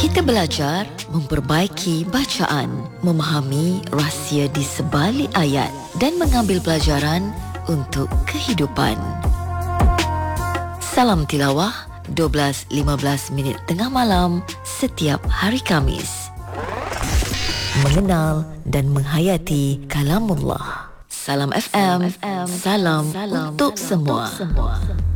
Kita belajar memperbaiki bacaan, memahami rahsia di sebalik ayat dan mengambil pelajaran untuk kehidupan. Salam tilawah 12.15 minit tengah malam setiap hari Khamis. Mengenal dan menghayati kalamullah. Salam FM, salam untuk semua.